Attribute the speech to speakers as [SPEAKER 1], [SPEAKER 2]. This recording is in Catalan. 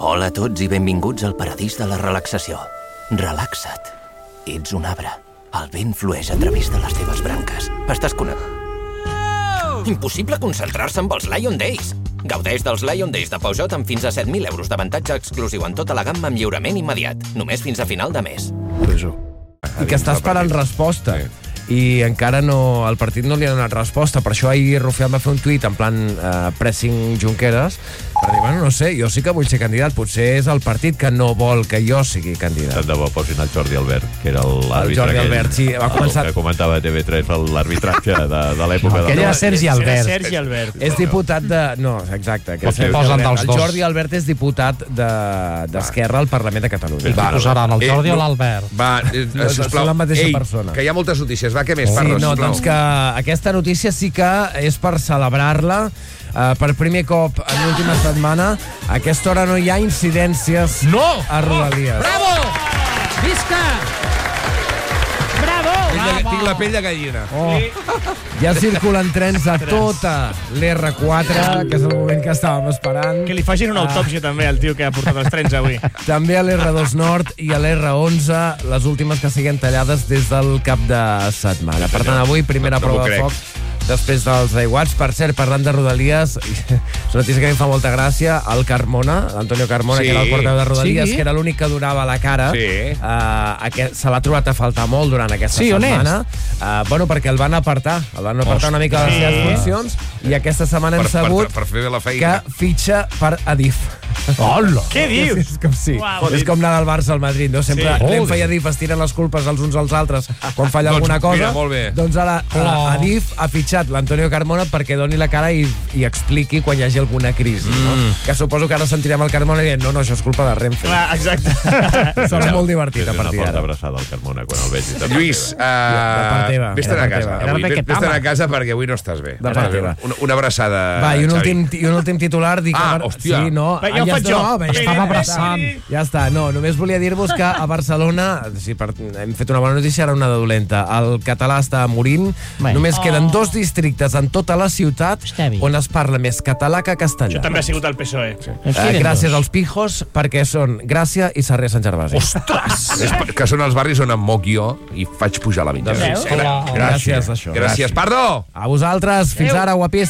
[SPEAKER 1] Hola a tots i benvinguts al paradís de la relaxació. Relaxa't. Ets un arbre. El vent flueix a través de les teves branques. Estàs connectat. Impossible concentrar-se amb els Lion Days. Gaudeix dels Lion Days de Peugeot amb fins a 7.000 euros d'avantatge exclusiu en tota la gamma amb lliurament immediat. Només fins a final de mes.
[SPEAKER 2] I que està esperant resposta. I encara no, el partit no li ha donat resposta. Per això ahir Rufián va fer un tuit en plan pressing Junqueras per dir, bueno, no sé, jo sí que vull ser candidat. Potser és el partit que no vol que jo sigui candidat.
[SPEAKER 3] Tant de bo posin el Jordi Albert, que era l'àrbitre.
[SPEAKER 2] El Jordi Albert, sí, va començar...
[SPEAKER 3] que comentava a TV3 l'arbitratge de l'època.
[SPEAKER 4] No, aquell era Sergi Albert.
[SPEAKER 5] Sergi Albert.
[SPEAKER 2] És diputat de... No, exacte. Que
[SPEAKER 4] posen dels
[SPEAKER 2] el
[SPEAKER 4] dos.
[SPEAKER 2] Jordi Albert és diputat d'Esquerra al Parlament de Catalunya.
[SPEAKER 4] I posaran el Jordi o l'Albert?
[SPEAKER 6] Va,
[SPEAKER 2] Són la mateixa persona.
[SPEAKER 6] que hi ha moltes notícies. Va, què més,
[SPEAKER 2] Sí,
[SPEAKER 6] Parra,
[SPEAKER 2] no,
[SPEAKER 6] sisplau?
[SPEAKER 2] doncs que aquesta notícia sí que és per celebrar-la. Per primer cop en l'última setmana, a aquesta hora no hi ha incidències a Rodalies.
[SPEAKER 5] Bravo! Visca! Bravo!
[SPEAKER 6] Tinc la pell de gallina.
[SPEAKER 2] Ja circulen trens a tota l'R4, que és el moment que estàvem esperant.
[SPEAKER 5] Que li facin una autòpsia també al tio que ha portat els trens avui.
[SPEAKER 2] També a l'R2 Nord i a l'R11, les últimes que siguen tallades des del cap de setmana. Per tant, avui, primera
[SPEAKER 6] No m'ho
[SPEAKER 2] prova de
[SPEAKER 6] crec.
[SPEAKER 2] foc després dels aiguats. Per cert, parlant de Rodalies, és una notícia que a mi em fa molta gràcia, el Carmona, l'Antonio Carmona,
[SPEAKER 6] Sí.
[SPEAKER 2] que era el portaveu de Rodalies,
[SPEAKER 4] Sí.
[SPEAKER 2] que era l'únic que donava la cara,
[SPEAKER 6] Sí.
[SPEAKER 2] se l'ha trobat a faltar molt durant aquesta
[SPEAKER 4] Sí, on
[SPEAKER 2] setmana. Bueno, perquè el van apartar una mica de les seves funcions, i aquesta setmana hem sabut
[SPEAKER 6] Per fer bé la feina.
[SPEAKER 2] que fitxa per Adif.
[SPEAKER 4] Hola!
[SPEAKER 5] Què dius?
[SPEAKER 2] És com, sí.
[SPEAKER 5] Uau.
[SPEAKER 2] És com anar del Barça al Madrid, no? Sempre
[SPEAKER 4] Sí.
[SPEAKER 2] Renfe i Adif es tiren les culpes els uns als altres quan falla
[SPEAKER 6] Doncs
[SPEAKER 2] alguna cosa.
[SPEAKER 6] mira, molt bé.
[SPEAKER 2] Doncs ara Adif ha fitxat l'Antonio Carmona perquè doni la cara i expliqui quan hi hagi alguna crisi. No? Que suposo que ara sentirem el Carmona dient no, això és culpa de Renfe.
[SPEAKER 5] Clar, exacte.
[SPEAKER 2] Serà molt divertit a
[SPEAKER 3] Una
[SPEAKER 2] partir
[SPEAKER 3] forta
[SPEAKER 2] d'ara.
[SPEAKER 3] abraçada al Carmona quan el vegi.
[SPEAKER 6] Lluís,
[SPEAKER 2] part teva.
[SPEAKER 6] vés-te'n a
[SPEAKER 2] De part
[SPEAKER 6] casa.
[SPEAKER 2] teva.
[SPEAKER 6] Avui.
[SPEAKER 4] De
[SPEAKER 6] Vés-te'n a casa perquè avui no estàs bé.
[SPEAKER 2] De part teva.
[SPEAKER 6] Una abraçada,
[SPEAKER 2] Va, i un
[SPEAKER 6] Xavi.
[SPEAKER 2] últim titular. Dic,
[SPEAKER 6] hòstia.
[SPEAKER 2] Sí, no.
[SPEAKER 5] Va, ja ho
[SPEAKER 2] ja
[SPEAKER 5] faig
[SPEAKER 2] està,
[SPEAKER 5] jo.
[SPEAKER 2] no, ja
[SPEAKER 4] Estava abraçant.
[SPEAKER 2] Ja està, no, només volia dir-vos que a Barcelona, hem fet una bona notícia, ara una de dolenta, el català està morint,
[SPEAKER 4] Bé.
[SPEAKER 2] només queden 2 districtes en tota la ciutat
[SPEAKER 4] Està bé.
[SPEAKER 2] on es parla més català que castellà.
[SPEAKER 5] Això també ha sigut el PSOE.
[SPEAKER 2] Gràcies als pijos, perquè són Gràcia i Sarrià Sant Gervasi.
[SPEAKER 6] Que són els barris on em moc jo i faig pujar la mitjana.
[SPEAKER 5] Veus?
[SPEAKER 2] Gràcies, això.
[SPEAKER 6] Gràcies, Pardo!
[SPEAKER 2] A vosaltres, fins ara, guapíssims.